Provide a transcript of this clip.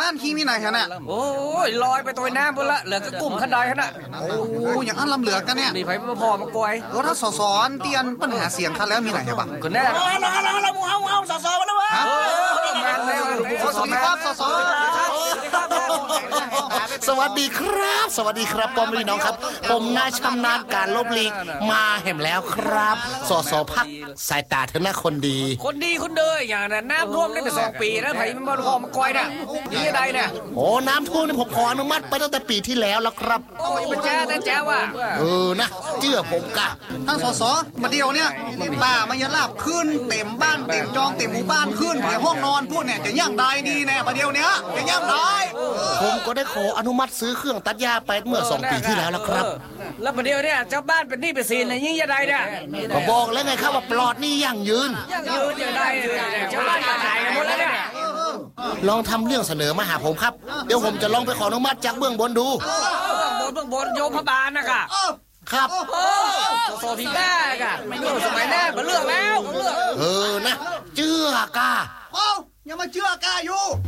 านขี้มีไหนฮะน่ะโอ้ยลอยไปตัวน้ำบนละเหลือก็กลุ่มขันไดฮะน่ะโอ้อย่างอันลำเหลือกันเนี่ยนี่ไผพอมากวยถ้าสอนเตียนปัญหาเสียงคันแล้วมีไหนฮะบังคนแน่เรามูเฮาสอมาแล้ววะมาแล้วสวัสดีครับสสวัสดีครับสวัสดีครับพ่อแม่พี่น้องครับผมนายชำนาญการลบลีกมาเห็นแล้วครับสสพักสายตาเธอหน้าคนดีคนเด้ออย่างนั้นน้ำท่วมได้แต่2 ปีแล้วไผมันพอมากวยน่ะนี่ยังไงเนี่ยโอ้น้ำท่วมนี่ผมขออนุมัติไปตั้งแต่ปีที่แล้วครับโอ้ยเป็นแจ้ว่ะนะเชื่อผมกะท่านสมาเดียวเนี่ยป่ามันยาลาบขึ้นเต็มบ้านเต็มจองเต็มหมู่บ้านขึ้นเพียห้องนอนพูดเนี่ยจะย่างได้ดีแน่มาเดียวเนี้ยจะย่างได้ผมก็ได้ขออนุมัติซื้อเครื่องตัดหญ้าไปเมื่อ2 ปีที่แล้วครับแล้วประเดี๋ยวเนี่ยเจ้าบ้านเป็นหนี้เป็นสินยิ่งยังไงเนี่ยก็บอกแล้วไงครับว่าปลอดหนี้ยั่งยืนยังได้เจ้าบ้านขายกันหมดแล้วเนี่ยลองทำเรื่องเสนอมาหาผมครับเดี๋ยวผมจะลองไปขออนุมัติจากเบื้องบนดูเบื้องบนโยมพบาลนะคะครับโซฟีบ้ากะสมัยแรกมาเลือกแล้วนะเชื่อกายังมาเชื่อกาอยู่